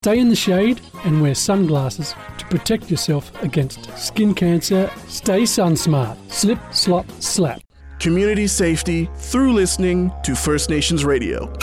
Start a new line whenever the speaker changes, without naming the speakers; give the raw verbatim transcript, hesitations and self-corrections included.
Stay in the shade and wear sunglasses to protect yourself against skin cancer. Stay sun smart. Slip, slop, slap.
Community safety through listening to First Nations Radio.